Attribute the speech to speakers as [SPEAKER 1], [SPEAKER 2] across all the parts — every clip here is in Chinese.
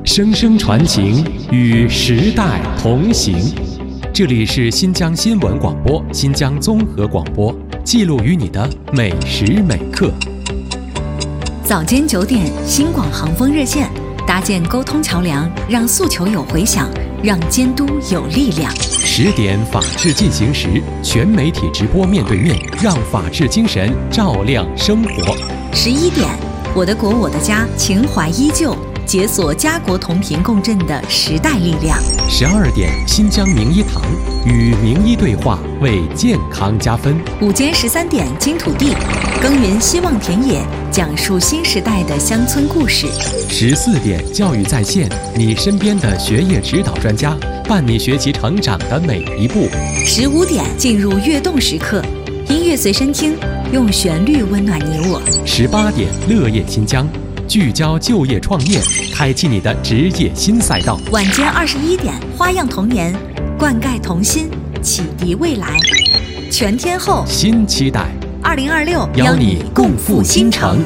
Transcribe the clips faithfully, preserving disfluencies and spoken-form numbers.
[SPEAKER 1] 声声传情，与时代同行。这里是新疆新闻广播、新疆综合广播，记录于你的每时每刻。
[SPEAKER 2] 早间九点，新广航风热线，搭建沟通桥梁，让诉求有回响，让监督有力量。
[SPEAKER 1] 十点，法治进行时，全媒体直播面对面，让法治精神照亮生活。
[SPEAKER 2] 十一点，我的国我的家，情怀依旧，解锁家国同频共振的时代力量。
[SPEAKER 1] 十二点，新疆名医堂，与名医对话，为健康加分。
[SPEAKER 2] 午间十三点，金土地，耕耘希望田野，讲述新时代的乡村故事。
[SPEAKER 1] 十四点，教育在线，你身边的学业指导专家，伴你学习成长的每一步。
[SPEAKER 2] 十五点，进入跃动时刻，音乐随身听，用旋律温暖你我。
[SPEAKER 1] 十八点，乐业新疆，聚焦就业创业，开启你的职业新赛道。
[SPEAKER 2] 晚间二十一点，花样童年，灌溉童心，启迪未来。全天候
[SPEAKER 1] 新期待，
[SPEAKER 2] 二零二六
[SPEAKER 1] 邀你共赴新城。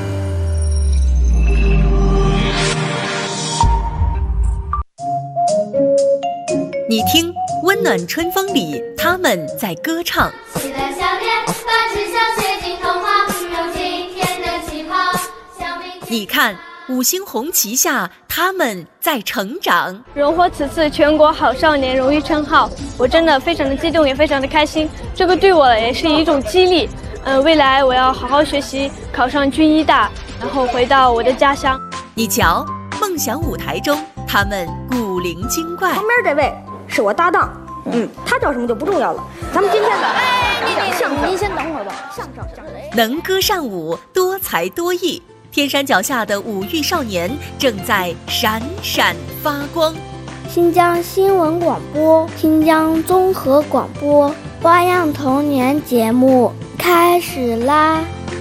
[SPEAKER 2] 你听，温暖春风里，他们在歌唱。
[SPEAKER 3] 喜乐笑脸，把志向写进童话，有今天的起跑。
[SPEAKER 2] 你看，五星红旗下，他们在成长。
[SPEAKER 4] 荣获此次全国好少年荣誉称号，我真的非常的激动，也非常的开心。这个对我也是一种激励。呃，未来我要好好学习，考上军医大，然后回到我的家乡。
[SPEAKER 2] 你瞧，梦想舞台中，他们古灵精怪。
[SPEAKER 5] 旁边这位是我搭档，嗯，他叫什么就不重要了。咱们今天的讲相声，您先等会儿吧。相声相声，
[SPEAKER 2] 能歌善舞，多才多艺。天山脚下的五育少年正在闪闪发光。
[SPEAKER 6] 新疆新闻广播、新疆综合广播花样童年节目开始啦！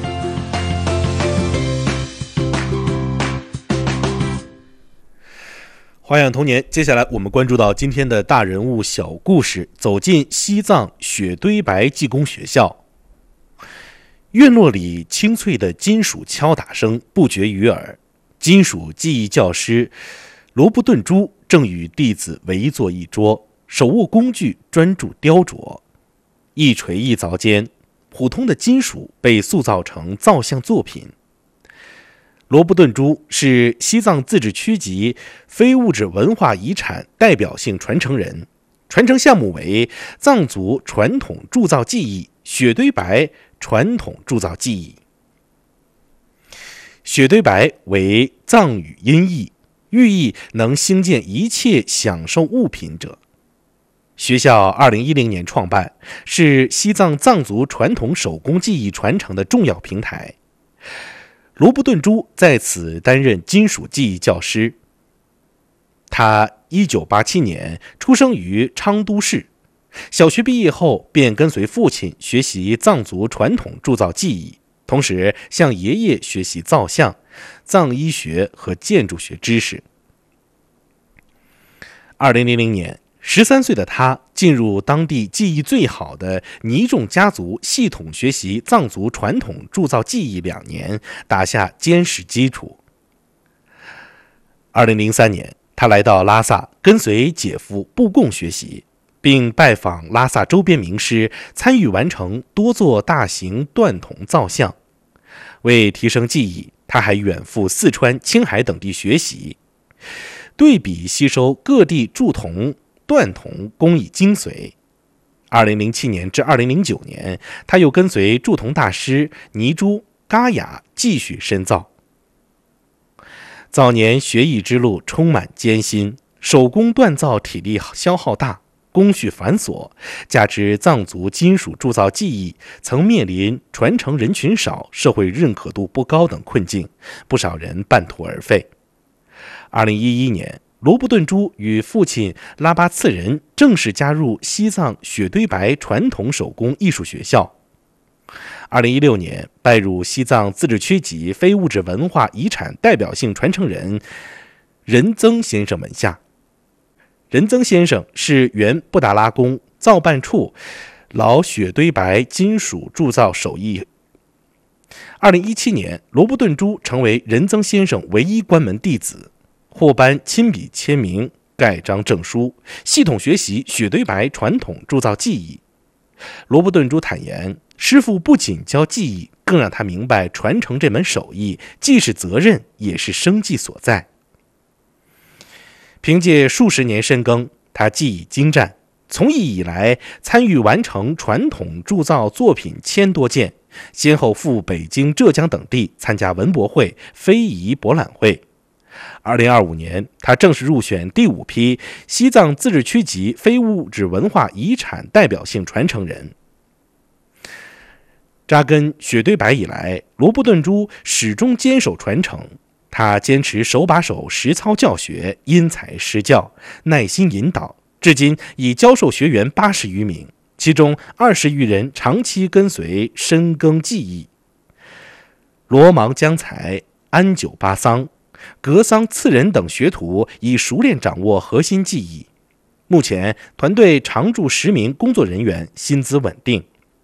[SPEAKER 7] 花样童年，接下来我们关注到今天的大人物小故事，走进西藏雪堆白技工学校。院落里清脆的金属敲打声不绝于耳，金属技艺教师罗布顿珠正与弟子围坐一桌，手握工具专注雕琢。一锤一凿间，普通的金属被塑造成造像作品。罗布顿珠是西藏自治区级非物质文化遗产代表性传承人，传承项目为藏族传统铸造技艺雪堆白传统铸造技艺。雪堆白为藏语音译，寓意能兴建一切享受物品者。学校二零一零年创办，是西藏藏族传统手工技艺传承的重要平台。罗布顿珠在此担任金属技艺教师。他一九八七年出生于昌都市，小学毕业后便跟随父亲学习藏族传统铸造技艺，同时向爷爷学习造像、藏医学和建筑学知识。二零零零年，十三岁的他进入当地技艺最好的尼众家族，系统学习藏族传统铸造技艺两年，打下坚实基础。二零零三年，他来到拉萨，跟随姐夫布贡学习，并拜访拉萨周边名师，参与完成多座大型锻铜造像。为提升技艺，他还远赴四川、青海等地学习，对比吸收各地铸铜、锻铜工艺精髓。二零零七年至二零零九年，他又跟随铸铜大师尼珠、嘎雅继续深造。早年学艺之路充满艰辛，手工锻造体力消耗大，工序繁琐，加之藏族金属铸造技艺曾面临传承人群少、社会认可度不高等困境，不少人半途而废。二零一一年，罗布顿珠与父亲拉巴次仁正式加入西藏雪堆白传统手工艺术学校。二零一六年，拜入西藏自治区级非物质文化遗产代表性传承人仁增先生门下。仁增先生是原布达拉宫造办处老雪堆白金属铸造手艺。二零一七年，罗布顿珠成为仁增先生唯一关门弟子。 获颁亲笔签名、盖章证书，系统学习血堆白传统铸造技艺。罗伯顿珠坦言，师傅不仅教技艺，更让他明白传承这门手艺既是责任，也是生计所在。凭借数十年深耕，他技艺精湛，从艺以来参与完成传统铸造作品千多件，先后赴北京、浙江等地参加文博会、非遗博览会。二零二五年，他正式入选第五批西藏自治区级非物质文化遗产代表性传承人。扎根血堆白以来，罗伯顿珠始终坚守传承。他坚持手把手实操教学，因材施教，耐心引导，至今已教授学员八十余名，其中二十余人长期跟随深耕技艺。罗芒江才、安九巴桑、格桑次仁等学徒已熟练掌握核心技艺。目前团队常驻十名工作人员，薪资稳定。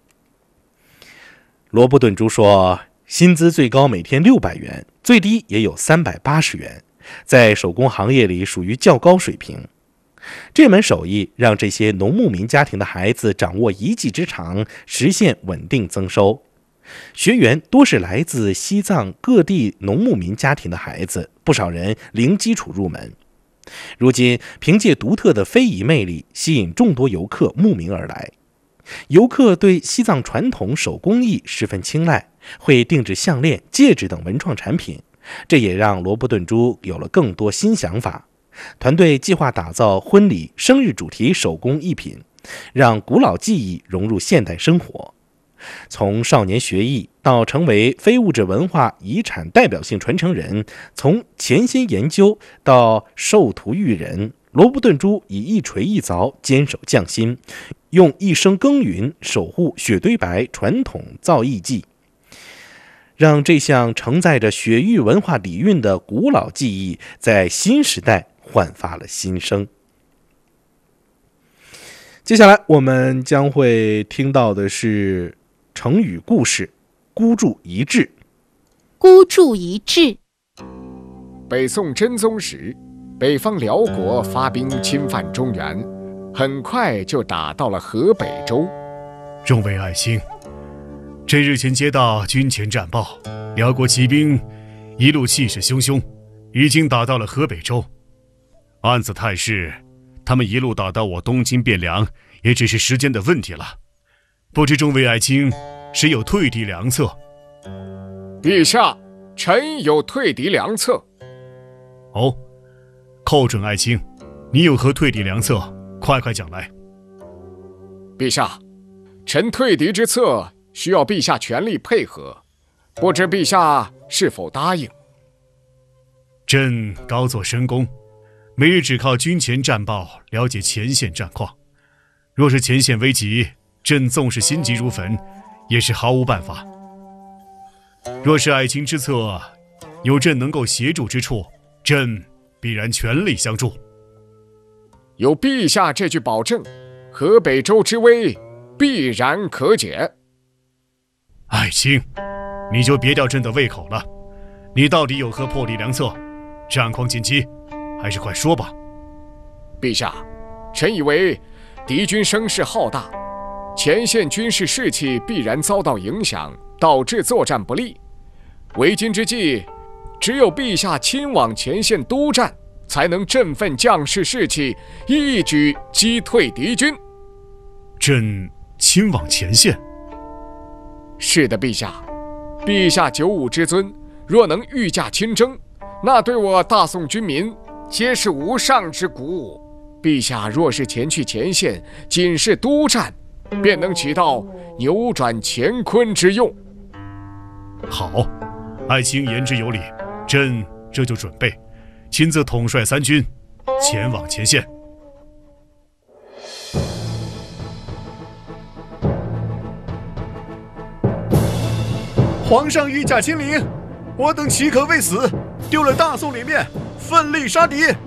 [SPEAKER 7] 罗伯顿珠说，薪资最高每天六百元，最低也有三百八十元，在手工行业里属于较高水平。这门手艺让这些农牧民家庭的孩子掌握一技之长，实现稳定增收。学员多是来自西藏各地农牧民家庭的孩子，不少人零基础入门。如今凭借独特的非遗魅力，吸引众多游客慕名而来。游客对西藏传统手工艺十分青睐，会定制项链、戒指等文创产品，这也让罗伯顿珠有了更多新想法。团队计划打造婚礼、生日主题手工艺品，让古老技艺融入现代生活。从少年学艺到成为非物质文化遗产代表性传承人，从潜心研究到授徒育人，罗伯顿珠以一锤一凿坚守匠心，用一生耕耘守护血堆白传统造艺技，让这项承载着雪域文化底蕴的古老技艺在新时代焕发了新生。接下来我们将会听到的是成语故事孤注一掷。
[SPEAKER 8] 孤注一掷。
[SPEAKER 9] 北宋真宗时，北方辽国发兵侵犯中原，很快就打到了河北州。
[SPEAKER 10] 众位爱卿，朕日前接到军前战报，辽国骑兵一路气势汹汹，已经打到了河北州。按此态势，他们一路打到我东京汴梁，也只是时间的问题了。不知众位爱卿谁有退敌良策？
[SPEAKER 9] 陛下，臣有退敌良策。
[SPEAKER 10] 哦，寇准爱卿，你有何退敌良策？快快讲来。
[SPEAKER 9] 陛下，臣退敌之策需要陛下全力配合，不知陛下是否答应？
[SPEAKER 10] 朕高做深宫，每日只靠军前战报了解前线战况。若是前线危急，朕纵是心急如焚，也是毫无办法。若是爱卿之策有朕能够协助之处，朕必然全力相助。
[SPEAKER 9] 有陛下这句保证，河北州之危必然可解。
[SPEAKER 10] 爱卿，你就别吊朕的胃口了，你到底有何破敌良策？战况紧急，还是快说吧。
[SPEAKER 9] 陛下，臣以为敌军声势浩大，前线军事士气必然遭到影响，导致作战不利。为今之计，只有陛下亲往前线督战，才能振奋将士士气，一举击退敌军。
[SPEAKER 10] 朕亲往前线？
[SPEAKER 9] 是的，陛下。陛下九五之尊，若能御驾亲征，那对我大宋军民皆是无上之鼓舞。陛下若是前去前线，仅是督战，便能起到扭转乾坤之用。
[SPEAKER 10] 好，爱卿言之有理，朕这就准备亲自统帅三军前往前线。
[SPEAKER 11] 皇上御驾亲临，我等岂可畏死？丢了大宋脸面，奋力杀敌！